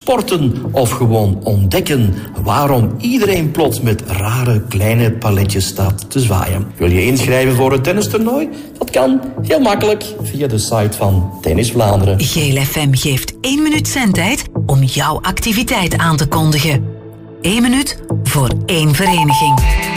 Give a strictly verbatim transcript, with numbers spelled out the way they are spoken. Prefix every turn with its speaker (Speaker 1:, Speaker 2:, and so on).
Speaker 1: sporten of gewoon ontdekken waarom iedereen plots met rare kleine paletjes staat te zwaaien. Wil je inschrijven voor het tennistoernooi? Dat kan heel makkelijk via de site van Tennis Vlaanderen.
Speaker 2: Geel F M geeft één minuut zendtijd om jouw activiteit aan te kondigen. Eén minuut voor één vereniging.